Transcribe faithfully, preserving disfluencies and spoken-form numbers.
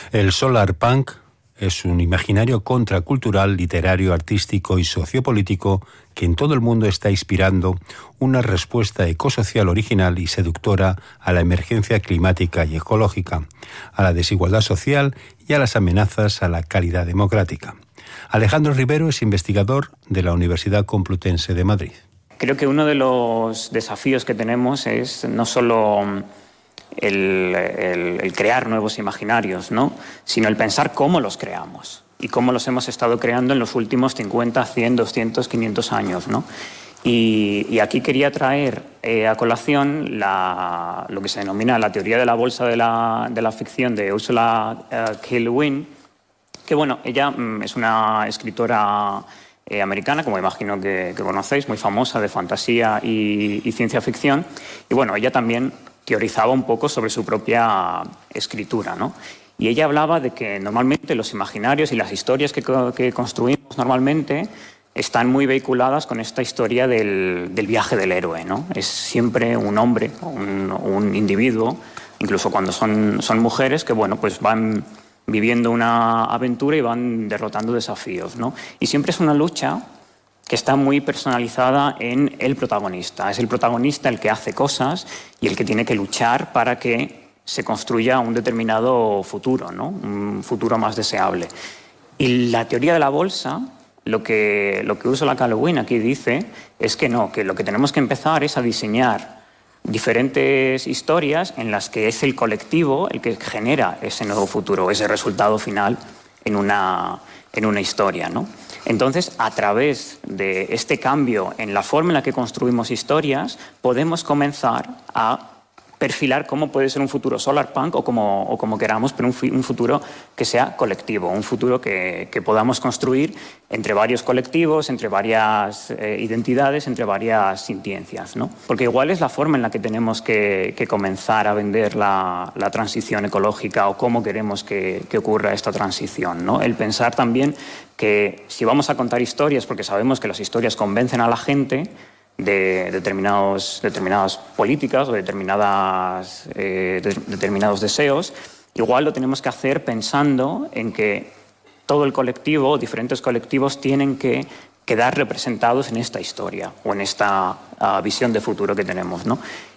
El solar punk es un imaginario contracultural, literario, artístico y sociopolítico que en todo el mundo está inspirando una respuesta ecosocial original y seductora a la emergencia climática y ecológica, a la desigualdad social y a las amenazas a la calidad democrática. Alejandro Rivero es investigador de la Universidad Complutense de Madrid. Creo que uno de los desafíos que tenemos es no solo el, el, el crear nuevos imaginarios, ¿no?, sino el pensar cómo los creamos y cómo los hemos estado creando en los últimos cincuenta, cien, doscientos, quinientos años, ¿no? Y, y aquí quería traer eh, a colación la, lo que se denomina la teoría de la bolsa de la, de la ficción de Ursula uh, K. Le Guin, que bueno, ella mm, es una escritora eh, americana, como imagino que, que conocéis, muy famosa de fantasía y, y ciencia ficción, y bueno, ella también teorizaba un poco sobre su propia escritura, ¿no? Y ella hablaba de que normalmente los imaginarios y las historias que, que construimos normalmente están muy vehiculadas con esta historia del, del viaje del héroe, ¿no? Es siempre un hombre, un, un individuo, incluso cuando son, son mujeres, que bueno, pues van viviendo una aventura y van derrotando desafíos, ¿no? Y siempre es una lucha que está muy personalizada en el protagonista. Es el protagonista el que hace cosas y el que tiene que luchar para que se construya un determinado futuro, ¿no?, un futuro más deseable. Y la teoría de la bolsa, lo que, lo que Ursula K. Le Guin aquí dice es que no, que lo que tenemos que empezar es a diseñar diferentes historias en las que es el colectivo el que genera ese nuevo futuro, ese resultado final en una, en una historia, ¿no? Entonces, a través de este cambio en la forma en la que construimos historias, podemos comenzar a perfilar cómo puede ser un futuro solarpunk o como, o como queramos, pero un, un futuro que sea colectivo, un futuro que, que podamos construir entre varios colectivos, entre varias eh, identidades, entre varias sintiencias, ¿no? Porque igual es la forma en la que tenemos que, que comenzar a vender la, la transición ecológica o cómo queremos que, que ocurra esta transición, ¿no? El pensar también que si vamos a contar historias, porque sabemos que las historias convencen a la gente de determinados, determinadas políticas o determinadas, eh, de, determinados deseos, igual lo tenemos que hacer pensando en que todo el colectivo, diferentes colectivos, tienen que quedar representados en esta historia o en esta uh, visión de futuro que tenemos, ¿no?